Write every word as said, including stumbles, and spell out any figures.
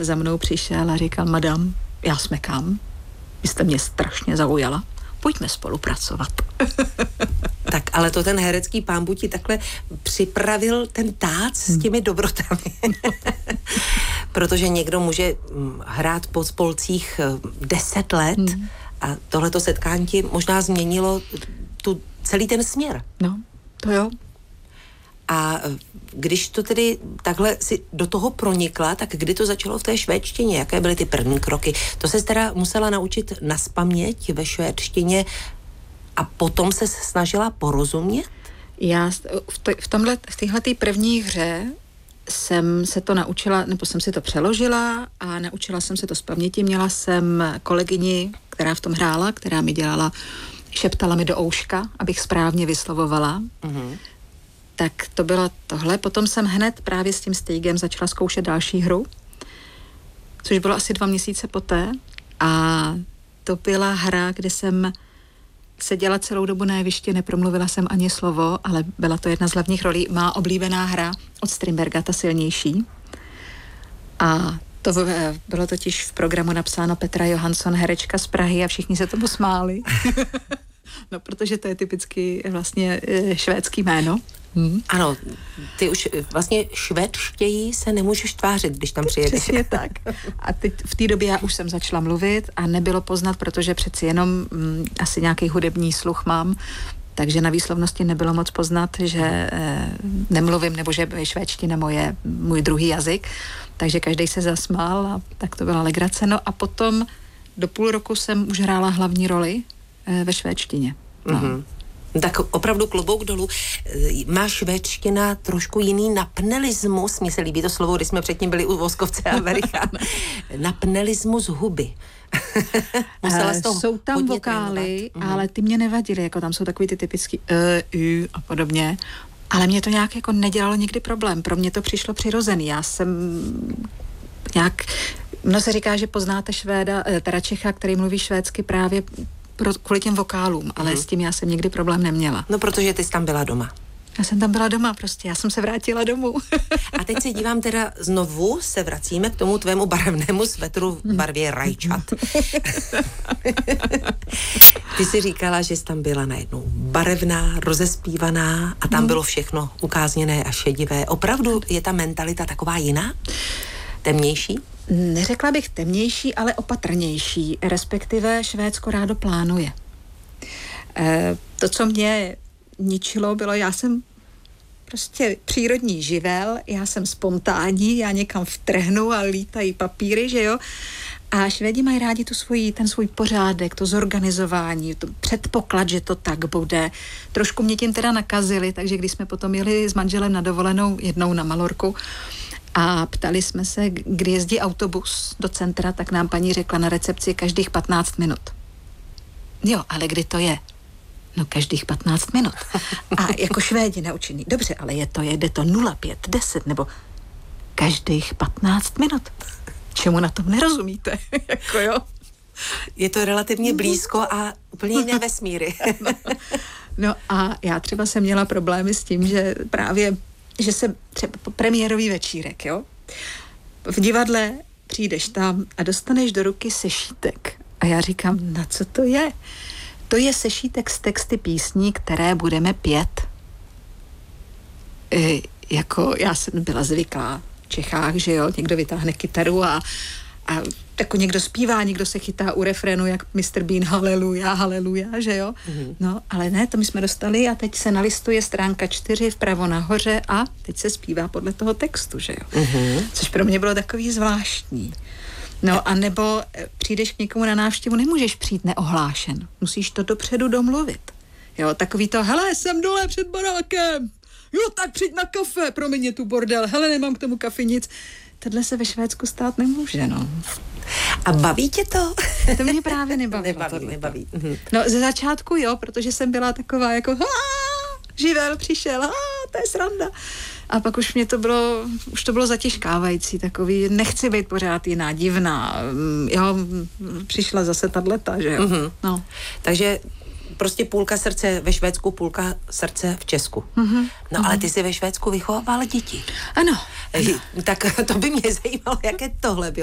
za mnou přišel a říkal, madam, já smekám, vy jste mě strašně zaujala, pojďme spolupracovat. Tak, ale to ten herecký pánbůh ti takhle připravil ten tác s těmi dobrotami. Protože někdo může hrát po spolcích deset let hmm. a tohleto setkání ti možná změnilo tu, celý ten směr. No, to jo. A když to tedy takhle si do toho pronikla, tak kdy to začalo v té švédštině? Jaké byly ty první kroky? To se teda musela naučit nazpaměť ve švédštině a potom se snažila porozumět? Já v, to, v tomhle, v téhletý první hře jsem se to naučila, nebo jsem si to přeložila a naučila jsem se to z paměti. Měla jsem kolegyni, která v tom hrála, která mi dělala, šeptala mi do ouška, abych správně vyslovovala. Mm-hmm. Tak to bylo tohle. Potom jsem hned právě s tím Stigem začala zkoušet další hru, což bylo asi dva měsíce poté. A to byla hra, kde jsem seděla celou dobu na jevišti, nepromluvila jsem ani slovo, ale byla to jedna z hlavních rolí. Má oblíbená hra od Strindberga, Ta silnější. A to bylo totiž v programu napsáno Petra Johansson, herečka z Prahy, a všichni se tomu smáli. No, protože to je typicky vlastně švédský jméno. Hmm. Ano, ty už vlastně švédštěji se nemůžeš tvářit, když tam přijedeš. Přesně tak. A teď v té době já už jsem začala mluvit a nebylo poznat, protože přeci jenom mm, asi nějaký hudební sluch mám, takže na výslovnosti nebylo moc poznat, že e, nemluvím, nebo že je švédština moje, můj druhý jazyk, takže každý se zasmál a tak to byla legrace. No a potom do půl roku jsem už hrála hlavní roli e, ve švédštině. No. Mm-hmm. Tak opravdu klobouk dolů. Má švédština trošku jiný napnelismus, mně se líbí to slovo, když jsme předtím byli u Voskovce a Vericha. Napnelismus huby. Jsou tam vokály, trénovat. Ale ty mě nevadily, jako tam jsou takový ty typický e, u a podobně, ale mě to nějak jako nedělalo nikdy problém. Pro mě to přišlo přirozený. Já jsem nějak, no se říká, že poznáte Švéda, teda Čecha, který mluví švédsky právě pro, kvůli těm vokálům, ale hmm. s tím já jsem nikdy problém neměla. No, protože ty jsi tam byla doma. Já jsem tam byla doma prostě, já jsem se vrátila domů. A teď se dívám teda znovu, se vracíme k tomu tvému barevnému svetru v barvě rajčat. Ty jsi říkala, že jsi tam byla najednou barevná, rozespívaná a tam hmm. bylo všechno ukázněné a šedivé. Opravdu je ta mentalita taková jiná? Temnější? Neřekla bych temnější, ale opatrnější, respektive Švédsko rádo plánuje. E, to, co mě ničilo, bylo, já jsem prostě přírodní živel, já jsem spontánní, já někam vtrhnu a lítají papíry, že jo? A Švédi mají rádi tu svoji, ten svůj pořádek, to zorganizování, to předpoklad, že to tak bude. Trošku mě tím teda nakazili, takže když jsme potom jeli s manželem na dovolenou jednou na Malorku, a ptali jsme se, kdy jezdí autobus do centra, tak nám paní řekla na recepci každých patnáct minut. Jo, ale kdy to je? No každých patnáct minut. A jako Švédi naučený. Dobře, ale je to, jede to nula pět, deset nebo každých patnáct minut. Čemu na tom nerozumíte? Jako jo. Je to relativně blízko a úplně jiné vesmíry. no. no a já třeba jsem měla problémy s tím, že právě že se třeba premiérový večírek, jo? V divadle přijdeš tam a dostaneš do ruky sešítek. A já říkám, na co to je? To je sešítek z texty písní, které budeme pět. E, jako já jsem byla zvyklá v Čechách, že jo, někdo vytáhne kytaru a, a jako někdo zpívá, někdo se chytá u refrénu, jak mister Bean, haleluja, haleluja, že jo. Mm-hmm. No, ale ne, to my jsme dostali a teď se nalistuje stránka čtyři vpravo nahoře a teď se zpívá podle toho textu, že jo. Mm-hmm. Což pro mě bylo takový zvláštní. No, a nebo přijdeš k někomu na návštěvu, nemůžeš přijít neohlášen. Musíš to dopředu domluvit. Jo, takový to, hele, jsem dole před barákem. Jo, tak přijď na kafe, promiň je tu bordel, hele, nemám k tomu kafe nic. Tohle se ve Švédsku stát nemůže, no. A baví tě to? To mě právě nebaví. Nebaví, nebaví. Mhm. No, ze začátku jo, protože jsem byla taková jako živel přišel, to je sranda. A pak už mě to bylo, už to bylo zatěžkávající, takový, nechci být pořád jiná, divná. Jo, přišla zase tato, že jo. Mhm. No. Takže prostě půlka srdce ve Švédsku, půlka srdce v Česku. Mm-hmm. No mm-hmm. ale ty jsi ve Švédsku vychovávala děti. Ano. ano. Tak to by mě zajímalo, jaké tohle bylo.